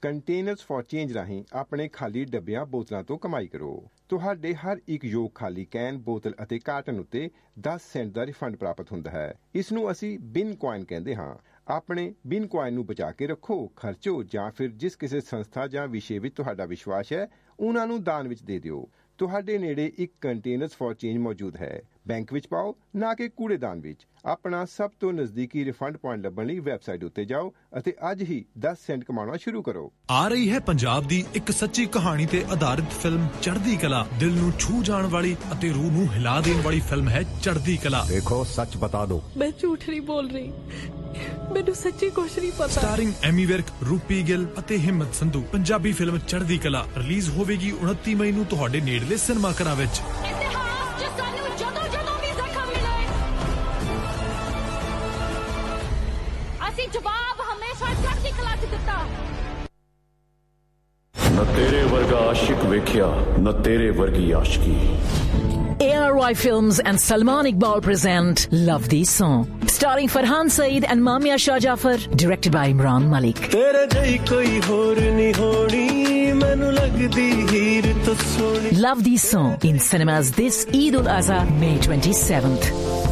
Containers for change ਰਾਹੀਂ ਆਪਣੇ ਖਾਲੀ ਡੱਬਿਆਂ ਬੋਤਲਾਂ ਤੋਂ ਕਮਾਈ ਕਰੋ। ਤੁਹਾਡੇ ਹਰ ਇੱਕ ਯੋਗ ਖਾਲੀ ਕੈਨ, ਬੋਤਲ ਅਤੇ ਕਾਰਟਨ ਉੱਤੇ 10 ਸੈਂਟ ਦਾ ਰਿਫੰਡ ਪ੍ਰਾਪਤ ਹੁੰਦਾ ਹੈ। ਇਸ ਨੂੰ ਅਸੀਂ ਬਿਨ ਕੁਆਇਨ ਕਹਿੰਦੇ ਹਾਂ। ਆਪਣੇ ਬਿਨ ਕੁਆਇਨ ਨੂੰ ਬਚਾ ਕੇ ਰੱਖੋ, ਖਰਚੋ ਜਾਂ ਫਿਰ ਜਿਸ ਕਿਸੇ ਸੰਸਥਾ ਜਾਂ ਵਿਸ਼ੇ ਵਿੱਚ ਤੁਹਾਡਾ ਵਿਸ਼ਵਾਸ ਹੈ ਉਹਨਾਂ ਨੂੰ ਦਾਨ ਵਿੱਚ ਦੇ ਦਿਓ। ਤੁਹਾਡੇ ਨੇੜੇ ਇੱਕ ਕੰਟੇਨਰਸ ਫॉर ਚੇਂਜ ਮੌਜੂਦ ਹੈ। ਬੈਂਕ ਵਿੱਚ ਪਾਓ, ਨਾ ਕਿ ਕੂੜੇਦਾਨ ਵਿੱਚ। ਆਪਣਾ ਸਭ ਤੋਂ ਨਜ਼ਦੀਕੀ ਰਿਫੰਡ ਪੁਆਇੰਟ ਲੱਭਣ ਲਈ ਵੈਬਸਾਈਟ ਉੱਤੇ ਜਾਓ ਅਤੇ ਅੱਜ ਹੀ 10 ਸੈਂਟ ਕਮਾਉਣਾ ਸ਼ੁਰੂ ਕਰੋ। ਆ ਰਹੀ ਹੈ ਪੰਜਾਬ ਦੀ ਇੱਕ ਸੱਚੀ ਕਹਾਣੀ ਤੇ ਆਧਾਰਿਤ ਫਿਲਮ ਚੜ੍ਹਦੀ ਕਲਾ। ਦਿਲ ਨੂੰ ਛੂ ਜਾਣ ਵਾਲੀ ਅਤੇ ਰੂਹ ਨੂੰ ਹਿਲਾ ਦੇਣ ਵਾਲੀ ਫਿਲਮ ਹੈ ਚੜ੍ਹਦੀ ਕਲਾ। ਦੇਖੋ, ਸੱਚ ਬਤਾ ਦੋ, ਮੈਂ ਝੂਠ ਨਹੀਂ ਬੋਲ ਰਹੀ, ਮੈਨੂੰ ਸੱਚੀ ਕੁਛ ਨਹੀਂ ਪਤਾ। ਸਟਾਰਿੰਗ ਐਮੀ ਵਿਰਕ, ਰੂਪੀ ਗਿੱਲ ਅਤੇ ਹਿੰਮਤ ਸੰਧੂ। ਪੰਜਾਬੀ ਫਿਲਮ ਚੜ੍ਹਦੀ ਕਲਾ ਰਿਲੀਜ਼ ਹੋਵੇਗੀ 29 ਮਈ ਨੂੰ ਤੁਹਾਡੇ ਨੇੜਲੇ ਸਿਨੇਮਾ ਘਰਾਂ ਵਿੱਚ। ਅਸੀਂ ਜਵਾਬ ਹਮੇਸ਼ਾ ਚੜ੍ਹਦੀ ਕਲਾ 'ਚ ਦਿੱਤਾ। ਨਾ ਤੇਰੇ ਵਰਗਾ ਆਸ਼ਿਕ ਵੇਖਿਆ, ਨਾ ਤੇਰੇ ਵਰਗੀ ਆਸ਼ਕੀ। ARY Films and Salman Iqbal present Love These Song, starring Farhan Saeed and Mamia Shah Jafar, directed by Imran Malik. तेरे जई कोई होर नहीं होनी, मैनू लगदी हीर तो Soni. Love These Song in cinemas this Eid ul Adha, May 27th.